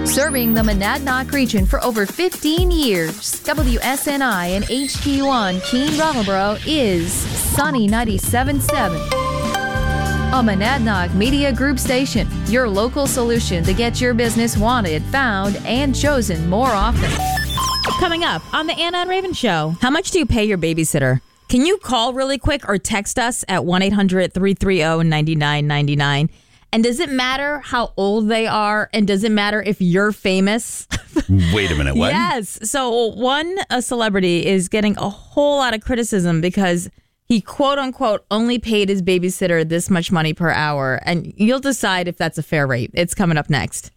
Serving the Monadnock region for over 15 years, WSNI and HD1 Keene Brattleboro is Sunny 97.7. A Monadnock Media Group station, your local solution to get your business wanted, found, and chosen more often. Coming up on the Anna and Raven Show. How much do you pay your babysitter? Can you call really quick or text us at 1-800-330-9999? And does it matter how old they are? And does it matter if you're famous? Wait a minute, what? Yes. So a celebrity is getting a whole lot of criticism because he, quote unquote, only paid his babysitter this much money per hour. And you'll decide if that's a fair rate. It's coming up next.